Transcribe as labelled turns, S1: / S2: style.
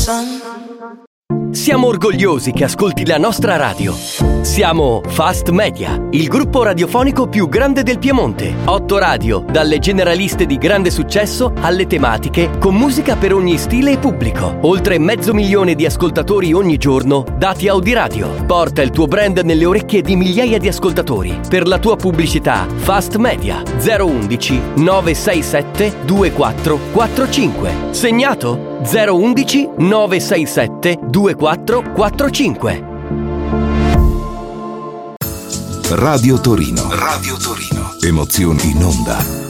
S1: Siamo orgogliosi che ascolti la nostra radio. Siamo Fast Media, il gruppo radiofonico più grande del Piemonte. 8 radio, dalle generaliste di grande successo alle tematiche, con musica per ogni stile e pubblico. Oltre 500.000 di ascoltatori ogni giorno, dati Audiradio. Porta il tuo brand nelle orecchie di migliaia di ascoltatori. Per la tua pubblicità, Fast Media 011 967 2445. Segnato? 011 967 2445.
S2: Radio Torino. Radio Torino. Emozioni in onda.